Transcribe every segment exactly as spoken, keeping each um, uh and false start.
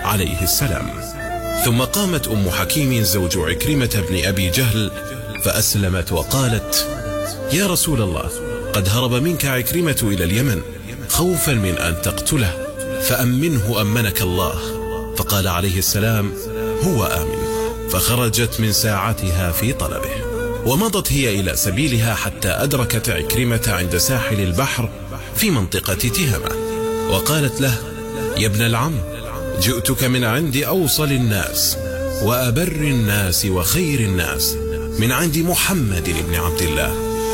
عليه السلام. ثم قامت أم حكيم زوج عكرمة بن أبي جهل فأسلمت وقالت: يا رسول الله، قد هرب منك عكرمة إلى اليمن خوفا من أن تقتله، فأمنه أمنك الله. فقال عليه السلام: هو آمن. فخرجت من ساعتها في طلبه، ومضت هي إلى سبيلها حتى أدركت عكرمة عند ساحل البحر في منطقة تهمة، وقالت له: يا ابن العم، جئتك من عند أوصل الناس وأبر الناس وخير الناس، من عند محمد بن عبد الله،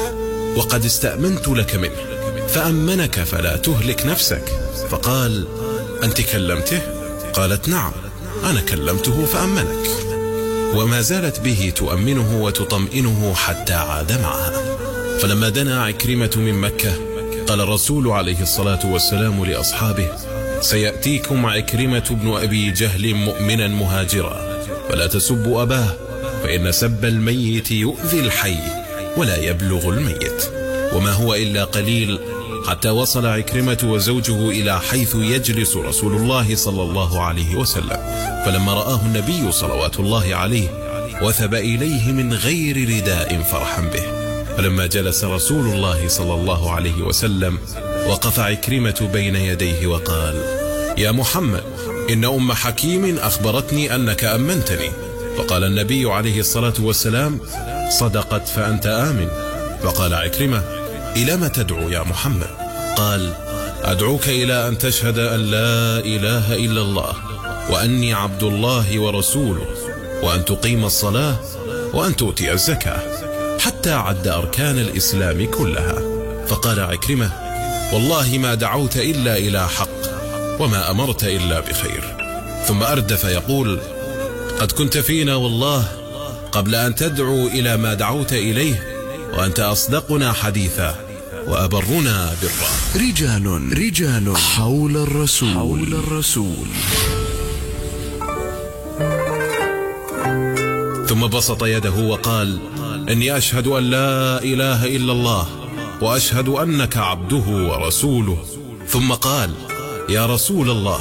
وقد استأمنت لك منه فأمنك فلا تهلك نفسك. فقال: أنت كلمته؟ قالت: نعم، أنا كلمته فأمنك. وما زالت به تؤمنه وتطمئنه حتى عاد معها. فلما دنا عكرمة من مكة قال الرسول عليه الصلاة والسلام لأصحابه: سيأتيكم عكرمة بن أبي جهل مؤمنا مهاجرا، فلا تسبوا أباه، فإن سب الميت يؤذي الحي ولا يبلغ الميت. وما هو إلا قليل حتى وصل عكرمة وزوجه إلى حيث يجلس رسول الله صلى الله عليه وسلم. فلما رآه النبي صلوات الله عليه وثب إليه من غير رداء فرحا به. فلما جلس رسول الله صلى الله عليه وسلم وقف عكرمة بين يديه وقال: يا محمد، إن أم حكيم أخبرتني أنك أمنتني. فقال النبي عليه الصلاة والسلام: صدقت فأنت آمن. فقال عكرمة: إلى ما تدعو يا محمد؟ قال: أدعوك إلى أن تشهد أن لا إله إلا الله وأني عبد الله ورسوله، وأن تقيم الصلاة، وأن تؤتي الزكاة، حتى عد أركان الإسلام كلها. فقال عكرمة: والله ما دعوت إلا إلى حق، وما أمرت إلا بخير. ثم أردف يقول: قد كنت فينا والله قبل أن تدعو إلى ما دعوت إليه، وأنت أصدقنا حديثا وأبرنا برا. رجال رجال حول الرسول حول الرسول ثم بسط يده وقال: إني أشهد أن لا إله إلا الله، وأشهد أنك عبده ورسوله. ثم قال: يا رسول الله،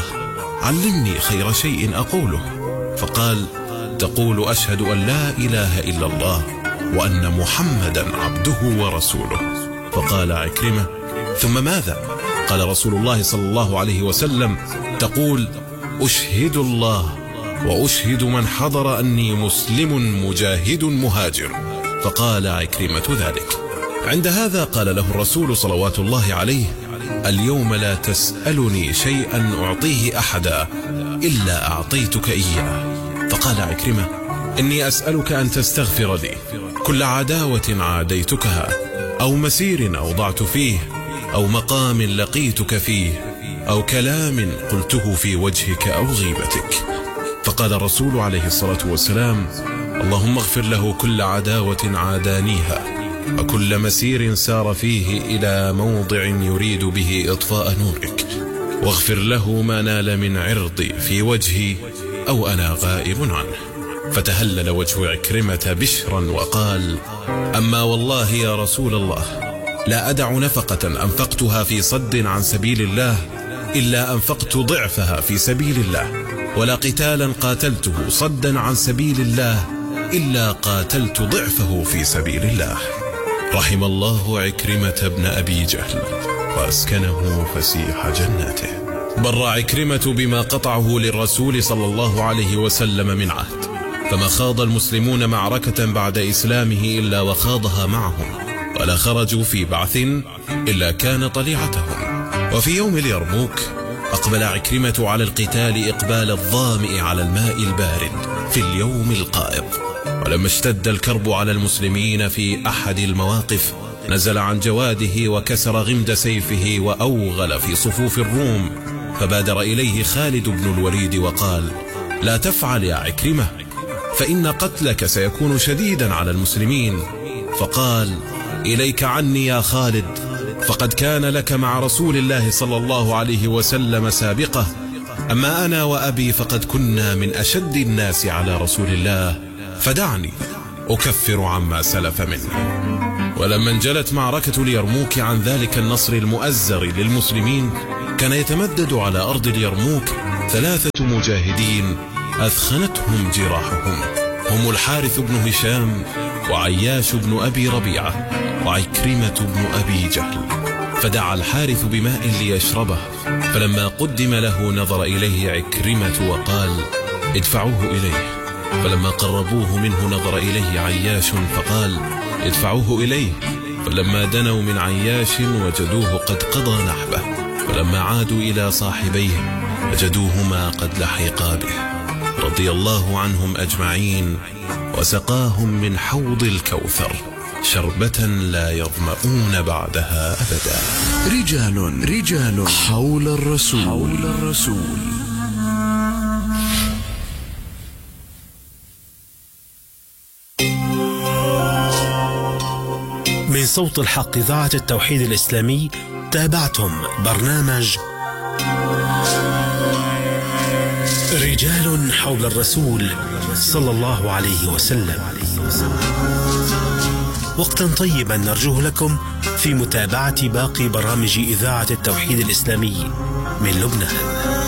علمني خير شيء أقوله. فقال: تقول أشهد أن لا إله إلا الله وأن محمدا عبده ورسوله. فقال عكرمة: ثم ماذا؟ قال رسول الله صلى الله عليه وسلم: تقول أشهد الله وأشهد من حضر أني مسلم مجاهد مهاجر. فقال عكرمة ذلك. عند هذا قال له الرسول صلوات الله عليه: اليوم لا تسألني شيئا أعطيه أحدا إلا أعطيتك إياه. فقال عكرمة: إني أسألك أن تستغفر لي كل عداوة عاديتكها، أو مسير أوضعت فيه، أو مقام لقيتك فيه، أو كلام قلته في وجهك أو غيبتك. فقال الرسول عليه الصلاة والسلام: اللهم اغفر له كل عداوة عادانيها، وكل مسير سار فيه إلى موضع يريد به إطفاء نورك، واغفر له ما نال من عرضي في وجهي أو أنا غائب عنه. فتهلل وجه عكرمة بشرا وقال: أما والله يا رسول الله، لا أدع نفقة أنفقتها في صد عن سبيل الله إلا أنفقت ضعفها في سبيل الله، ولا قتالا قاتلته صدا عن سبيل الله إلا قاتلت ضعفه في سبيل الله. رحم الله عكرمة بن أبي جهل وأسكنه فسيح جناته. بر عكرمة بما قطعه للرسول صلى الله عليه وسلم من عهد، فما خاض المسلمون معركة بعد إسلامه إلا وخاضها معهم، ولا خرجوا في بعث إلا كان طليعتهم. وفي يوم اليرموك أقبل عكرمة على القتال إقبال الظامئ على الماء البارد في اليوم القائض. ولما اشتد الكرب على المسلمين في أحد المواقف نزل عن جواده وكسر غمد سيفه وأوغل في صفوف الروم، فبادر إليه خالد بن الوليد وقال: لا تفعل يا عكرمة، فإن قتلك سيكون شديدا على المسلمين. فقال: إليك عني يا خالد، فقد كان لك مع رسول الله صلى الله عليه وسلم سابقة، أما أنا وأبي فقد كنا من أشد الناس على رسول الله، فدعني أكفر عما سلف منه. ولما انجلت معركة اليرموك عن ذلك النصر المؤزر للمسلمين، كان يتمدد على أرض اليرموك ثلاثة مجاهدين أثخنتهم جراحهم، هم الحارث بن هشام وعياش بن أبي ربيعة وعكرمة بن أبي جهل. فدعا الحارث بماء ليشربه، فلما قدم له نظر إليه عكرمة وقال: ادفعوه إليه. فلما قربوه منه نظر إليه عياش فقال: ادفعوه إليه. فلما دنوا من عياش وجدوه قد قضى نحبه، فلما عادوا إلى صاحبيه وجدوهما قد لحقا به، رضي الله عنهم أجمعين، وسقاهم من حوض الكوثر شربة لا يظمؤون بعدها أبدا. رجال رجال حول الرسول حول الرسول من صوت الحق إذاعة التوحيد الإسلامي تابعتم برنامج رجال حول الرسول صلى الله عليه وسلم. وقتا طيبا نرجوه لكم في متابعة باقي برامج إذاعة التوحيد الإسلامي من لبنان.